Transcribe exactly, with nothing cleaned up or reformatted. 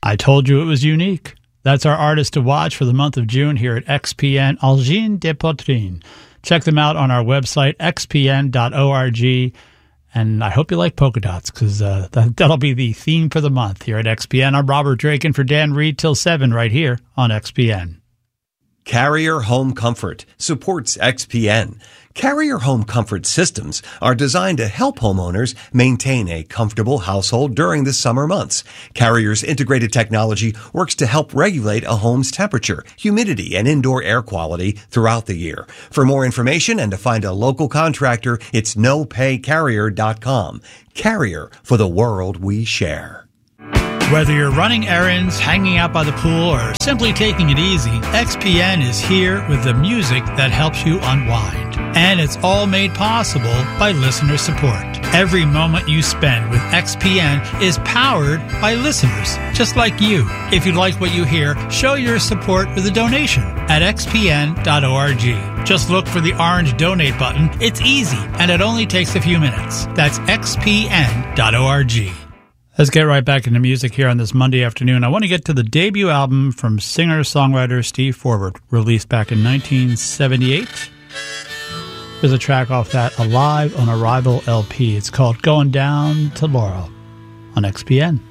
I told you it was unique. That's our artist to watch for the month of June here at X P N, Algine de Poitrine. Check them out on our website, x p n dot org. And I hope you like polka dots, because uh, that, that'll be the theme for the month here at X P N. I'm Robert Drake, and for Dan Reed till seven right here on X P N. Carrier Home Comfort supports X P N. Carrier Home Comfort systems are designed to help homeowners maintain a comfortable household during the summer months. Carrier's integrated technology works to help regulate a home's temperature, humidity, and indoor air quality throughout the year. For more information and to find a local contractor, it's no pay carrier dot com. Carrier, for the world we share. Whether you're running errands, hanging out by the pool, or simply taking it easy, X P N is here with the music that helps you unwind. And it's all made possible by listener support. Every moment you spend with X P N is powered by listeners, just like you. If you like what you hear, show your support with a donation at x p n dot org. Just look for the orange donate button. It's easy, and it only takes a few minutes. That's x p n dot org. Let's get right back into music here on this Monday afternoon. I want to get to the debut album from singer-songwriter Steve Forbert, released back in nineteen seventy-eight. There's a track off that, Alive on Arrival L P. It's called Going Down to Laurel on X P N.